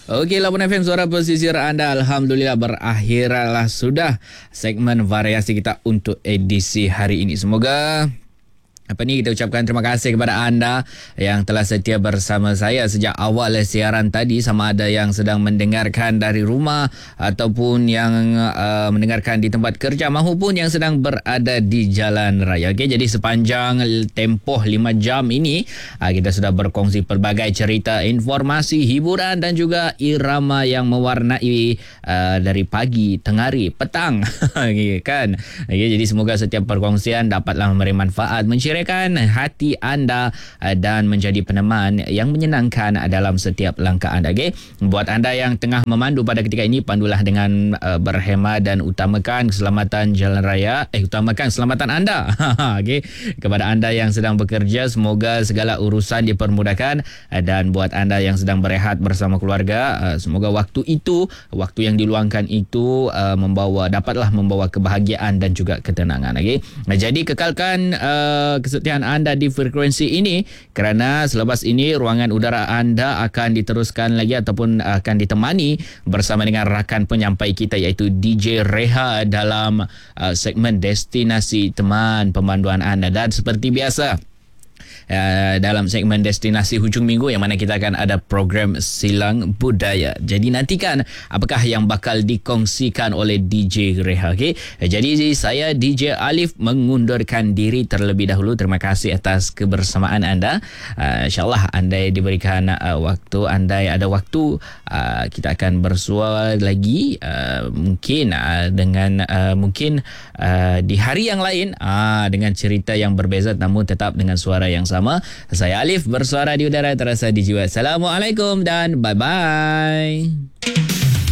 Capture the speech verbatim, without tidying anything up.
Okey, Labuan F M, suara pesisir anda. Alhamdulillah berakhirlah sudah segmen variasi kita untuk edisi hari ini. Semoga apa ni kita ucapkan terima kasih kepada anda yang telah setia bersama saya sejak awal siaran tadi, sama ada yang sedang mendengarkan dari rumah ataupun yang uh, mendengarkan di tempat kerja maupun yang sedang berada di jalan raya. Okey, jadi sepanjang tempoh lima jam ini uh, kita sudah berkongsi pelbagai cerita, informasi, hiburan dan juga irama yang mewarnai uh, dari pagi, tengah hari, petang kan. Okay, jadi semoga setiap perkongsian dapatlah memberi manfaat, menciri hati anda dan menjadi peneman yang menyenangkan dalam setiap langkah anda. Okay? Buat anda yang tengah memandu pada ketika ini, pandulah dengan uh, berhemat dan utamakan keselamatan jalan raya. Eh, utamakan keselamatan anda. Okay? Kepada anda yang sedang bekerja, semoga segala urusan dipermudahkan, dan buat anda yang sedang berehat bersama keluarga, uh, semoga waktu itu, waktu yang diluangkan itu uh, membawa dapatlah membawa kebahagiaan dan juga ketenangan. Okay? Nah, jadi kekalkan uh, kesetiaan anda di frekuensi ini, kerana selepas ini ruangan udara anda akan diteruskan lagi ataupun akan ditemani bersama dengan rakan penyampai kita iaitu D J Reha dalam uh, segmen Destinasi Teman Pemanduan Anda. Dan seperti biasa, Uh, dalam segmen Destinasi Hujung Minggu yang mana kita akan ada program Silang Budaya. Jadi nantikan apakah yang bakal dikongsikan oleh D J Reha. Okay? Jadi saya D J Alif mengundurkan diri terlebih dahulu. Terima kasih atas kebersamaan anda. Uh, InsyaAllah andai diberikan uh, waktu, andai ada waktu, uh, kita akan bersua lagi uh, mungkin uh, dengan uh, mungkin uh, di hari yang lain uh, dengan cerita yang berbeza namun tetap dengan suara yang sama. Saya Alif bersuara di udara terasa di jiwa. Assalamualaikum dan bye-bye.